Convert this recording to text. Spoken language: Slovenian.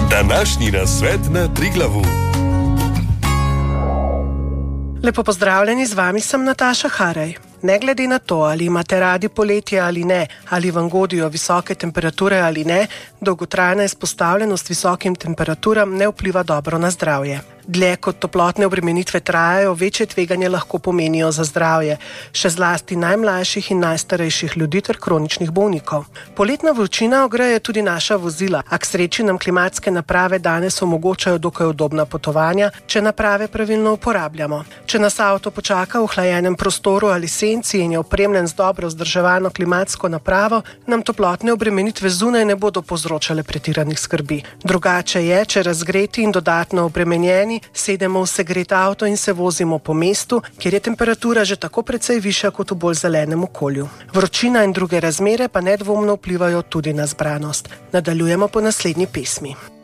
Današnji nasvet na Triglavu. Lepo pozdravljeni, z vami sem Nataša Haraj. Ne glede na to, ali imate radi poletje ali ne, ali vam godijo visoke temperature ali ne, dolgotrajna izpostavljenost visokim temperaturam ne vpliva dobro na zdravje. Dlje kot toplotne obremenitve trajajo, večje tveganje lahko pomenijo za zdravje, še zlasti najmlajših in najstarejših ljudi ter kroničnih bolnikov. Poletna vročina ogreje tudi naša vozila, a k sreči nam klimatske naprave danes omogočajo dokaj udobna potovanja, če naprave pravilno uporabljamo. Če nas avto počaka v hlajenem prostoru ali senci in je opremljen z dobro vzdrževano klimatsko napravo, nam toplotne obremenitve zunaj ne bodo povzročale pretiranih skrbi. Drugače je, če razgreti in dodatno obremenjeni sedemo v segret avto in se vozimo po mestu, kjer je temperatura že tako precej višja kot v bolj zelenem okolju. Vročina in druge razmere pa nedvomno vplivajo tudi na zbranost. Nadaljujemo po naslednji pesmi.